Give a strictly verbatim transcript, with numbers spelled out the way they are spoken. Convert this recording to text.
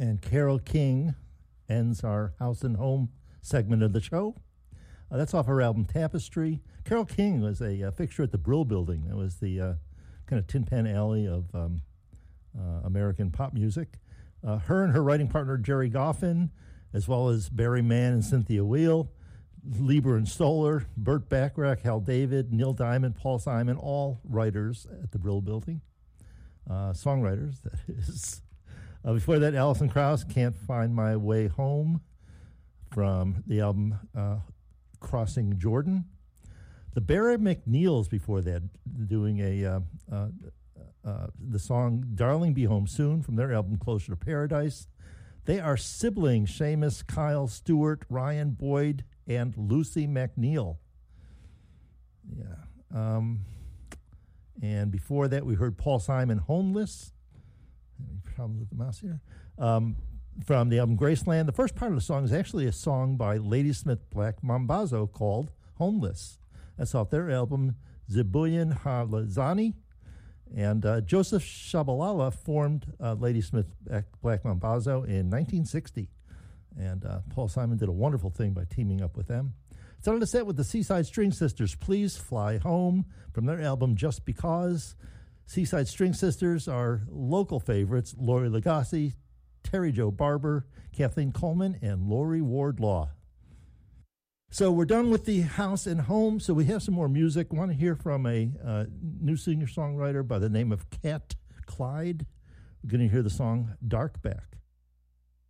And Carole King ends our House and Home segment of the show. Uh, that's off her album Tapestry. Carole King was a, a fixture at the Brill Building. That was the uh, kind of Tin Pan Alley of um, uh, American pop music. Uh, her and her writing partner Jerry Goffin, as well as Barry Mann and Cynthia Weil, Lieber and Stoller, Burt Bacharach, Hal David, Neil Diamond, Paul Simon, all writers at the Brill Building. Uh, songwriters, that is. Uh, before that, Alison Krauss, Can't Find My Way Home, from the album uh, Crossing Jordan. The Barry McNeils before that, doing a uh, uh, uh, the song Darling Be Home Soon from their album Closer to Paradise. They are siblings, Seamus, Kyle, Stewart, Ryan Boyd, and Lucy McNeil. Yeah. Um, and before that, we heard Paul Simon, Homeless. Any problems with the mouse here? Um, from the album Graceland. The first part of the song is actually a song by Ladysmith Black Mambazo called Homeless. That's off their album Zibuyan Halazani. And uh, Joseph Shabalala formed uh, Ladysmith Black Mambazo in nineteen sixty. And uh, Paul Simon did a wonderful thing by teaming up with them. Started the set with the Seaside String Sisters, Please Fly Home, from their album Just Because. Seaside String Sisters are local favorites, Lori Lagasse, Terry Jo Barber, Kathleen Coleman, and Lori Wardlaw. So we're done with the House and Home, so we have some more music. Want to hear from a uh, new singer-songwriter by the name of Cat Clyde. We're going to hear the song Dark Back.